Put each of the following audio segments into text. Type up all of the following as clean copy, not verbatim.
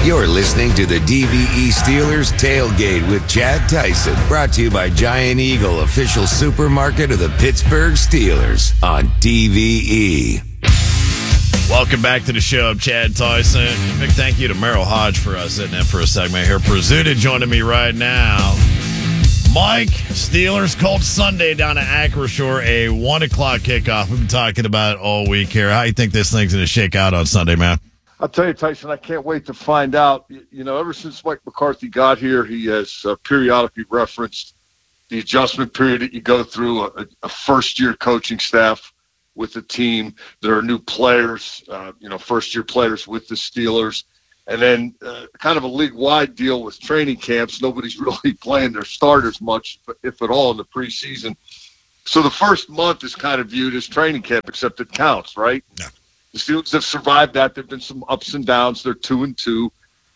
You're listening to the DVE Steelers Tailgate with Chad Tyson, brought to you by Giant Eagle, official supermarket of the Pittsburgh Steelers on DVE. Welcome back to the show. I'm Chad Tyson. Big thank you to Merrill Hodge for sitting in for a segment here. Pursuta joining me right now. Mike, Steelers Colts Sunday down at Acrisure, a 1 o'clock kickoff. We've been talking about it all week here. How do you think this thing's going to shake out on Sunday, man? I'll tell you, Tyson, I can't wait to find out. You know, ever since Mike McCarthy got here, he has periodically referenced the adjustment period that you go through, a first-year coaching staff with the team. There are new players, first-year players with the Steelers. And then kind of a league-wide deal with training camps. Nobody's really playing their starters much, if at all, in the preseason. So the first month is kind of viewed as training camp, except it counts, right? Yeah. The Steelers have survived that. There have been some ups and downs. They're 2-2.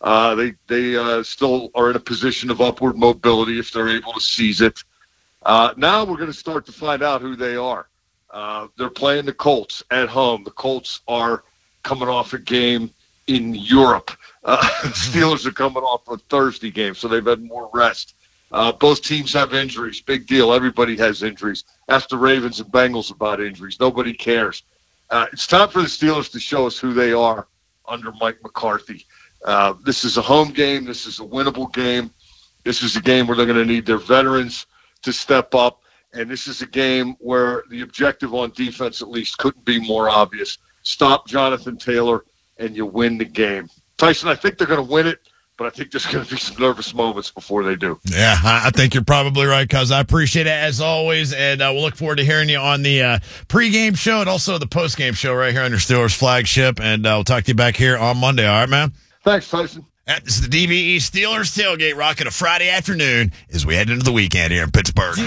They still are in a position of upward mobility if they're able to seize it. Now we're going to start to find out who they are. They're playing the Colts at home. The Colts are coming off a game in Europe. Steelers are coming off a Thursday game, so they've had more rest. Both teams have injuries. Big deal. Everybody has injuries. Ask the Ravens and Bengals about injuries. Nobody cares. It's time for the Steelers to show us who they are under Mike McCarthy. This is a home game. This is a winnable game. This is a game where they're going to need their veterans to step up. And this is a game where the objective on defense, at least, couldn't be more obvious. Stop Jonathan Taylor, and you win the game. Tyson, I think they're going to win it, but I think there's going to be some nervous moments before they do. Yeah, I think you're probably right, cuz I appreciate it as always, and we'll look forward to hearing you on the pregame show and also the postgame show right here on your Steelers flagship, and we'll talk to you back here on Monday. All right, man? Thanks, Tyson. This is the DVE Steelers Tailgate, rocking a Friday afternoon as we head into the weekend here in Pittsburgh.